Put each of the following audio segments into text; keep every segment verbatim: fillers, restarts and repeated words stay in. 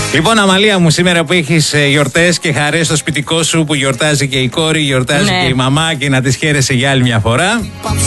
Λοιπόν, Αμαλία μου, σήμερα που έχεις γιορτές και χαρές στο σπιτικό σου, που γιορτάζει και η κόρη, γιορτάζει ναι. και η μαμά, και να τις χαίρεσαι για άλλη μια φορά,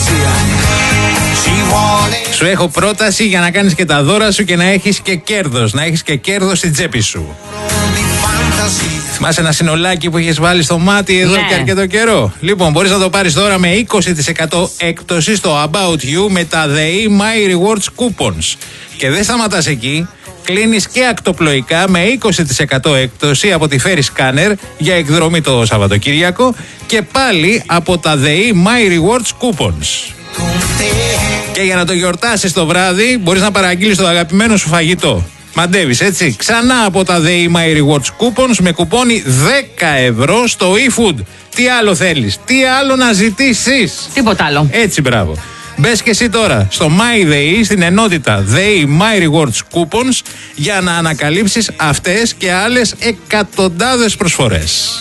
σου έχω πρόταση για να κάνεις και τα δώρα σου και να έχεις και κέρδος, να έχεις και κέρδος στην τσέπη σου. Θυμάσαι ένα συνολάκι που είχες βάλει στο μάτι εδώ ναι. και αρκετό καιρό? Λοιπόν, μπορείς να το πάρεις τώρα με είκοσι τοις εκατό έκπτωση στο About You με τα ΔΕΗ My Rewards Coupons. Και δεν σταματάς εκεί. Κλείνεις και ακτοπλοϊκά με είκοσι τοις εκατό έκπτωση από τη Ferry Scanner για εκδρομή το Σαββατοκύριακο και πάλι από τα ΔΕΗ My Rewards Coupons. Και για να το γιορτάσεις το βράδυ μπορείς να παραγγείλεις το αγαπημένο σου φαγητό. Μαντεύεις, έτσι, ξανά από τα ΔΕΗ My Rewards Coupons με κουπόνι δέκα ευρώ στο eFood. Τι άλλο θέλεις, τι άλλο να ζητήσεις? Τίποτα άλλο. Έτσι, μπράβο. Μπες και εσύ τώρα στο MyDEI, στην ενότητα ΔΕΗ My Rewards Coupons, για να ανακαλύψεις αυτές και άλλες εκατοντάδες προσφορές.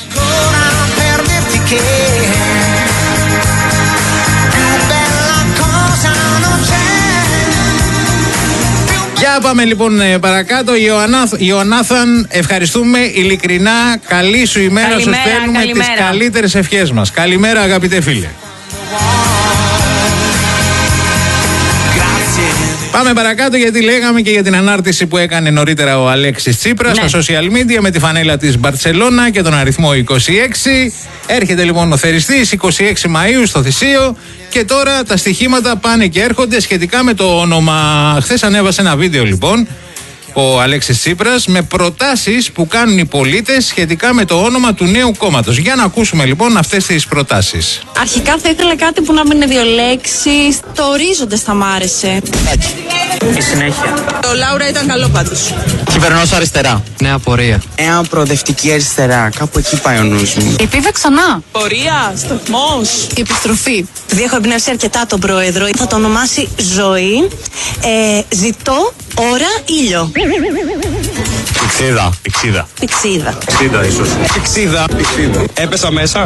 Για πάμε λοιπόν παρακάτω. Ιωανάθ, Ιωαννάθαν, ευχαριστούμε ειλικρινά. Καλή σου ημέρα. Καλημέρα, σου στέλνουμε καλημέρα. τις καλύτερες ευχές μας. Καλημέρα, αγαπητέ φίλε. Πάμε παρακάτω, γιατί λέγαμε και για την ανάρτηση που έκανε νωρίτερα ο Αλέξης Τσίπρας ναι. στα social media με τη φανέλα της Μπαρτσελώνα και τον αριθμό είκοσι έξι. Έρχεται λοιπόν ο θεριστής είκοσι έξι Μαΐου στο Θησίο και τώρα τα στοιχήματα πάνε και έρχονται σχετικά με το όνομα. Χθες ανέβασε ένα βίντεο λοιπόν ο Αλέξης Τσίπρας με προτάσεις που κάνουν οι πολίτες σχετικά με το όνομα του νέου κόμματος. Για να ακούσουμε λοιπόν αυτές τις προτάσεις. Αρχικά θα ήθελα κάτι που να μην είναι δύο λέξεις. Το ορίζοντες θα μ' άρεσε. Η συνέχεια. Το Λάουρα ήταν καλό πάντως. Κυβερνός αριστερά. Νέα πορεία. Νέα προοδευτική αριστερά. Κάπου εκεί πάει ο νους μου. Επίβε ξανά. Πορεία, σταθμός. Η επιστροφή. Επειδή έχω εμπνεύσει αρκετά τον πρόεδρο, θα το ονομάσει Ζωή. Ε, ζητώ ώρα ήλιο. Πηξίδα. Πηξίδα. Πηξίδα. Πηξίδα ίσως. Πηξίδα. Πηξίδα. Έπεσα μέσα.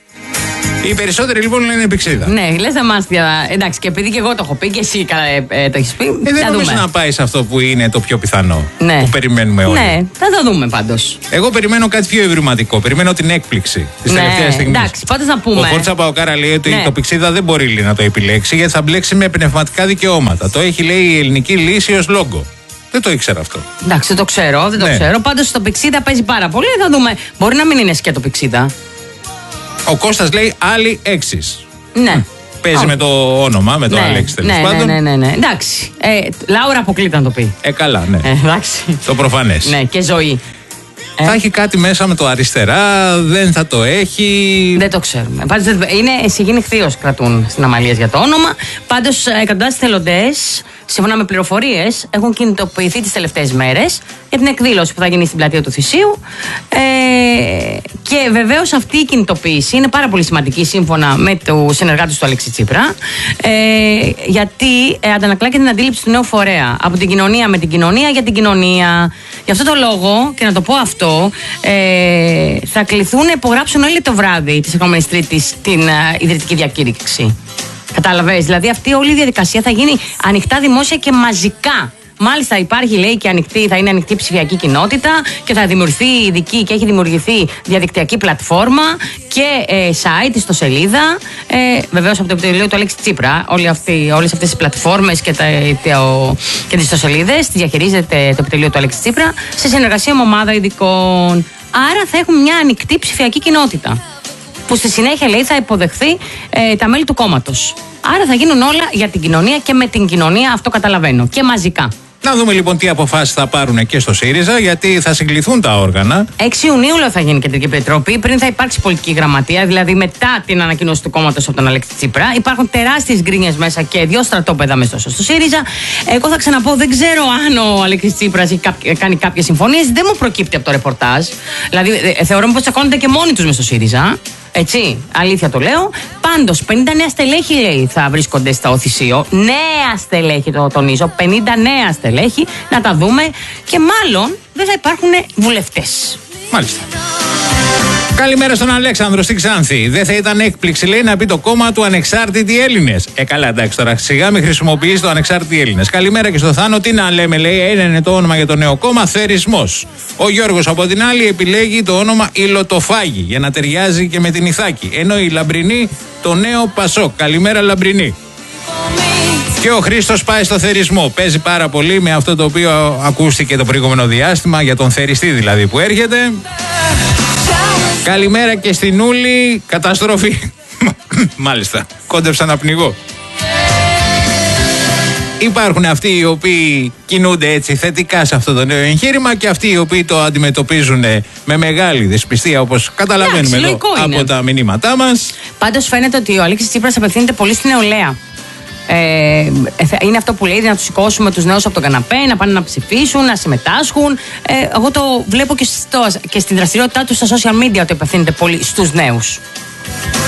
Οι περισσότεροι λοιπόν λένε πηξίδα. Ναι, λες να μας δια... Εντάξει, και επειδή και εγώ το έχω πει και εσύ ε, ε, το έχεις πει. Ε, δεν νομίζω να πάει σε αυτό που είναι το πιο πιθανό. Ναι. Που περιμένουμε όλοι. Ναι, θα το δούμε πάντως. Εγώ περιμένω κάτι πιο ευρηματικό. Περιμένω την έκπληξη τη ναι, τελευταία στιγμή. Εντάξει, πάντως να πούμε. Ο Φόρτσα Παοκάρα λέει ότι ναι. το πηξίδα δεν μπορεί να το επιλέξει γιατί θα μπλέξει με πνευματικά δικαιώματα. Το έχει, λέει, η ελληνική λύση ως λόγο. Δεν το ήξερα αυτό. Εντάξει, δεν το ξέρω, δεν το ναι. ξέρω. Πάντως το πηξίδα παίζει πάρα πολύ. Θα δούμε. Μπορεί να μην είναι σκέτο πηξίδα. Ο Κώστας λέει άλλη έξις. Ναι. Παίζει oh. με το όνομα, με το ναι, Αλέξη τέλος ναι, πάντων. Ναι, ναι, ναι, ναι. Εντάξει. Ε, Λάουρα αποκλείται να το πει. Ε, καλά, ναι. Ε, εντάξει. Το προφανές. Ναι, και Ζωή. Θα ε. έχει κάτι μέσα με το αριστερά, δεν θα το έχει. Δεν το ξέρουμε. Πάντως είναι συγγενή χθείος κρατούν στην Αμαλίας για το όνομα. Πάντως εκατοντάδες θελοντές, σύμφωνα με πληροφορίες, έχουν κινητοποιηθεί τις τελευταίες μέρες για την εκδήλωση που θα γίνει στην πλατεία του Θησίου. Ε, και βεβαίως αυτή η κινητοποίηση είναι πάρα πολύ σημαντική σύμφωνα με τους συνεργάτες του Αλέξη Τσίπρα. Ε, γιατί ε, αντανακλά και την αντίληψη του νέου φορέα. Από την κοινωνία με την κοινωνία για την κοινωνία. Γι' αυτό το λόγο, και να το πω αυτό, ε, θα κληθούν να υπογράψουν όλοι το βράδυ της επόμενης Τρίτης την ε, ιδρυτική διακήρυξη. Κατάλαβες, δηλαδή αυτή όλη η διαδικασία θα γίνει ανοιχτά, δημόσια και μαζικά. Μάλιστα υπάρχει, λέει, και ανοιχτή, θα είναι ανοιχτή ψηφιακή κοινότητα και θα δημιουργηθεί ειδική και έχει δημιουργηθεί διαδικτυακή πλατφόρμα και ε, site, ιστοσελίδα. Ε, βεβαίως από το επιτελείο του Αλέξη Τσίπρα. Όλες αυτές τις πλατφόρμες και, τα, το, και τις ιστοσελίδες τις διαχειρίζεται το επιτελείο του Αλέξη Τσίπρα σε συνεργασία με ομάδα ειδικών. Άρα θα έχουμε μια ανοιχτή ψηφιακή κοινότητα που στη συνέχεια, λέει, θα υποδεχθεί ε, τα μέλη του κόμματος. Άρα θα γίνουν όλα για την κοινωνία και με την κοινωνία, αυτό καταλαβαίνω, και μαζικά. Να δούμε λοιπόν τι αποφάσεις θα πάρουν και στο ΣΥΡΙΖΑ, γιατί θα συγκληθούν τα όργανα. έξι Ιουνίου λέω θα γίνει η Κεντρική Επιτροπή, πριν θα υπάρξει πολιτική γραμματεία, δηλαδή μετά την ανακοίνωση του κόμματος από τον Αλέξη Τσίπρα. Υπάρχουν τεράστιες γκρίνιες μέσα και δύο στρατόπεδα μέσα στο ΣΥΡΙΖΑ. Εγώ θα ξαναπώ, δεν ξέρω αν ο Αλέξης Τσίπρας έχει κάνει κάποιες συμφωνίες, δεν μου προκύπτει από το ρεπορτάζ. Δηλαδή θεωρώ πως τσακώνονται και μόνοι τους μέσα στο ΣΥΡΙΖΑ. Έτσι, αλήθεια το λέω. Πάντως, πενήντα νέα στελέχη, λέει, θα βρίσκονται στο Θησίο. Νέα στελέχη, το τονίζω. πενήντα νέα στελέχη, να τα δούμε. Και μάλλον δεν θα υπάρχουν βουλευτές. Μάλιστα. Καλημέρα στον Αλέξανδρο στην Ξάνθη. Δεν θα ήταν έκπληξη, λέει, να πει το κόμμα του Ανεξάρτητοι Έλληνες. Ε, καλά, εντάξει τώρα. Σιγά μην χρησιμοποιείς το Ανεξάρτητοι Έλληνες. Καλημέρα και στο Θάνο. Τι να λέμε, λέει, ένα είναι το όνομα για το νέο κόμμα, Θερισμός. Ο Γιώργος από την άλλη επιλέγει το όνομα Ιλωτοφάγη για να ταιριάζει και με την Ιθάκη. Ενώ η Λαμπρινή το νέο Πασόκ. Καλημέρα, Λαμπρινή. Και ο Χρήστος πάει στο θερισμό. Παίζει πάρα πολύ με αυτό το οποίο ακούστηκε το προηγούμενο διάστημα, για τον θεριστή δηλαδή που έρχεται. Καλημέρα και στην Ούλη. Καταστροφή. Μάλιστα. Κόντεψα να πνιγώ. Υπάρχουν αυτοί οι οποίοι κινούνται έτσι θετικά σε αυτό το νέο εγχείρημα και αυτοί οι οποίοι το αντιμετωπίζουν με μεγάλη δυσπιστία, όπως καταλαβαίνουμε εδώ από τα μηνύματά μας. Πάντως φαίνεται ότι ο Αλέξης Τσίπρας απευθύνεται πολύ στην νεολαία. Ε, είναι αυτό που λέει, να τους σηκώσουμε τους νέους από τον καναπέ, να πάνε να ψηφίσουν, να συμμετάσχουν. Ε, εγώ το βλέπω και, στο, και στην δραστηριότητά του στα social media ότι απευθύνεται πολύ στους νέους.